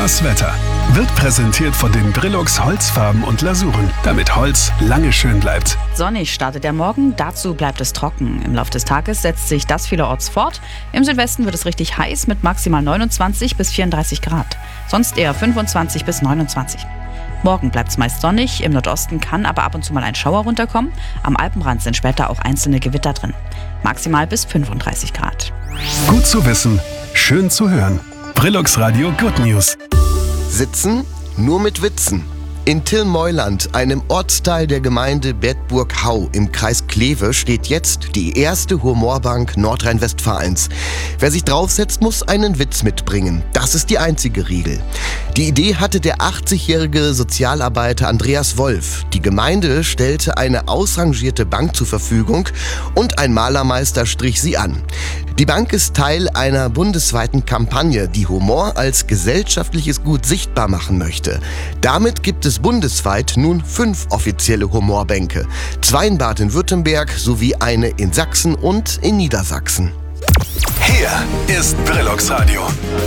Das Wetter wird präsentiert von den Brillux Holzfarben und Lasuren, damit Holz lange schön bleibt. Sonnig startet der Morgen, dazu bleibt es trocken. Im Laufe des Tages setzt sich das vielerorts fort. Im Südwesten wird es richtig heiß mit maximal 29 bis 34 Grad. Sonst eher 25 bis 29. Morgen bleibt es meist sonnig, im Nordosten kann aber ab und zu mal ein Schauer runterkommen. Am Alpenrand sind später auch einzelne Gewitter drin. Maximal bis 35 Grad. Gut zu wissen, schön zu hören. Brillux Radio Good News. Sitzen nur mit Witzen. In Tillmeuland, einem Ortsteil der Gemeinde Bedburg-Hau im Kreis Kleve, steht jetzt die erste Humorbank Nordrhein-Westfalens. Wer sich draufsetzt, muss einen Witz mitbringen. Das ist die einzige Regel. Die Idee hatte der 80-jährige Sozialarbeiter Andreas Wolf. Die Gemeinde stellte eine ausrangierte Bank zur Verfügung und ein Malermeister strich sie an. Die Bank ist Teil einer bundesweiten Kampagne, die Humor als gesellschaftliches Gut sichtbar machen möchte. Damit gibt es bundesweit nun 5 offizielle Humorbänke. 2 in Baden-Württemberg sowie eine in Sachsen und in Niedersachsen. Hier ist Brillux Radio.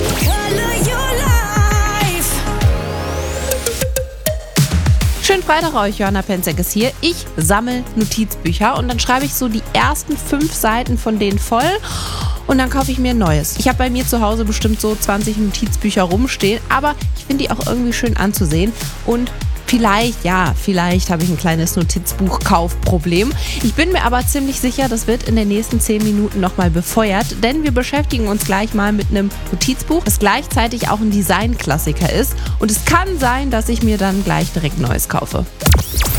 Schönen Freitag euch, Johanna Penzek ist hier. Ich sammle Notizbücher und dann schreibe ich so die ersten 5 Seiten von denen voll und dann kaufe ich mir ein neues. Ich habe bei mir zu Hause bestimmt so 20 Notizbücher rumstehen, aber ich finde die auch irgendwie schön anzusehen und vielleicht habe ich ein kleines Notizbuchkaufproblem. Ich bin mir aber ziemlich sicher, das wird in den nächsten 10 Minuten nochmal befeuert, denn wir beschäftigen uns gleich mal mit einem Notizbuch, das gleichzeitig auch ein Designklassiker ist und es kann sein, dass ich mir dann gleich direkt Neues kaufe.